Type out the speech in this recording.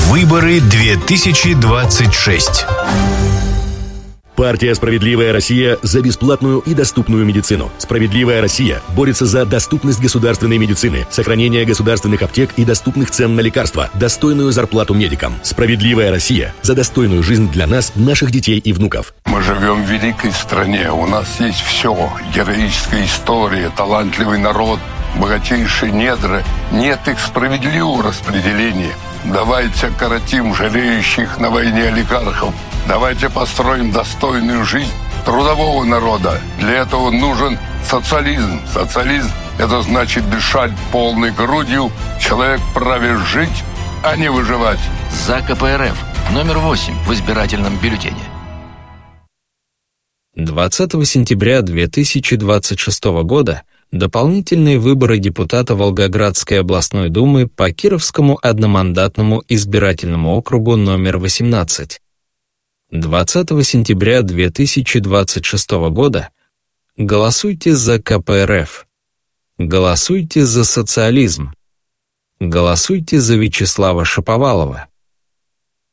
Выборы 2026. Партия «Справедливая Россия» за бесплатную и доступную медицину. «Справедливая Россия» борется за доступность государственной медицины, сохранение государственных аптек и доступных цен на лекарства, достойную зарплату медикам. «Справедливая Россия» за достойную жизнь для нас, наших детей и внуков. Мы живем в великой стране. У нас есть все. Героическая история, талантливый народ, богатейшие недра. Нет их справедливого распределения. Давайте окоротим жалеющих на войне олигархов. Давайте построим достойную жизнь трудового народа. Для этого нужен социализм. Социализм – это значит дышать полной грудью. Человек вправе жить, а не выживать. За КПРФ. Номер 8 в избирательном бюллетене. 20 сентября 2026 года дополнительные выборы депутата Волгоградской областной думы по Кировскому одномандатному избирательному округу номер 18. 20 сентября 2026 года голосуйте за КПРФ. Голосуйте за социализм. Голосуйте за Вячеслава Шаповалова.